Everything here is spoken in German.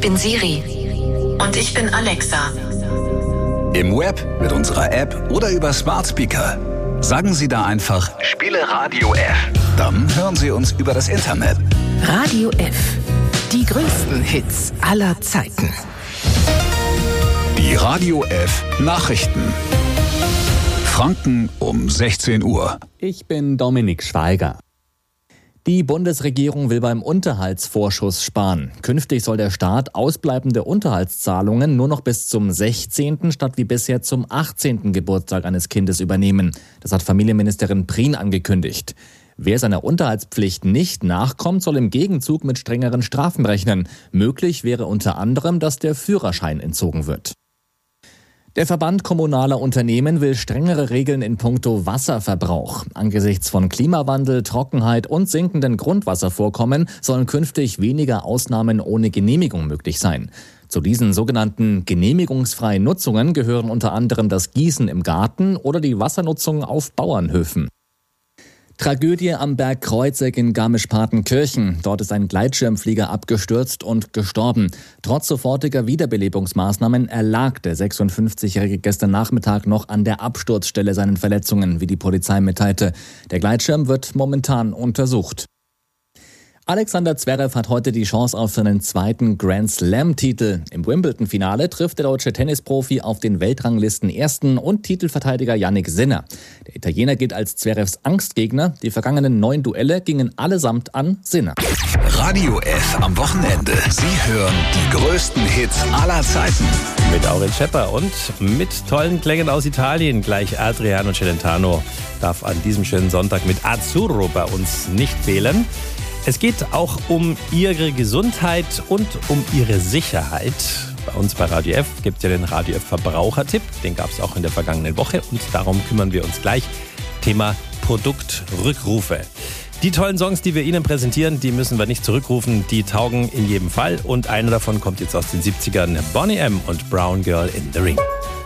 bin Siri. Und ich bin Alexa. Im Web, mit unserer App oder über Smart Speaker. Sagen Sie da einfach, spiele Radio F. Dann hören Sie uns über das Internet. Radio F. Die größten Hits aller Zeiten. Die Radio F Nachrichten. Franken um 16 Uhr. Ich bin Dominik Schweiger. Die Bundesregierung will beim Unterhaltsvorschuss sparen. Künftig soll der Staat ausbleibende Unterhaltszahlungen nur noch bis zum 16. statt wie bisher zum 18. Geburtstag eines Kindes übernehmen. Das hat Familienministerin Prien angekündigt. Wer seiner Unterhaltspflicht nicht nachkommt, soll im Gegenzug mit strengeren Strafen rechnen. Möglich wäre unter anderem, dass der Führerschein entzogen wird. Der Verband kommunaler Unternehmen will strengere Regeln in puncto Wasserverbrauch. Angesichts von Klimawandel, Trockenheit und sinkenden Grundwasservorkommen sollen künftig weniger Ausnahmen ohne Genehmigung möglich sein. Zu diesen sogenannten genehmigungsfreien Nutzungen gehören unter anderem das Gießen im Garten oder die Wassernutzung auf Bauernhöfen. Tragödie am Berg Kreuzeck in Garmisch-Partenkirchen. Dort ist ein Gleitschirmflieger abgestürzt und gestorben. Trotz sofortiger Wiederbelebungsmaßnahmen erlag der 56-Jährige gestern Nachmittag noch an der Absturzstelle seinen Verletzungen, wie die Polizei mitteilte. Der Gleitschirm wird momentan untersucht. Alexander Zverev hat heute die Chance auf seinen zweiten Grand-Slam-Titel. Im Wimbledon-Finale trifft der deutsche Tennisprofi auf den Weltranglisten-Ersten und Titelverteidiger Yannick Sinner. Der Italiener gilt als Zverevs Angstgegner. Die vergangenen 9 Duelle gingen allesamt an Sinner. Radio F am Wochenende. Sie hören die größten Hits aller Zeiten. Mit Aurel Schepper und mit tollen Klängen aus Italien. Gleich Adriano Celentano darf an diesem schönen Sonntag mit Azzurro bei uns nicht fehlen. Es geht auch um ihre Gesundheit und um ihre Sicherheit. Bei uns bei Radio F gibt es ja den Radio F Verbrauchertipp. Den gab es auch in der vergangenen Woche und darum kümmern wir uns gleich. Thema Produktrückrufe. Die tollen Songs, die wir Ihnen präsentieren, die müssen wir nicht zurückrufen. Die taugen in jedem Fall. Und einer davon kommt jetzt aus den 70ern. Boney M. und Brown Girl in the Ring.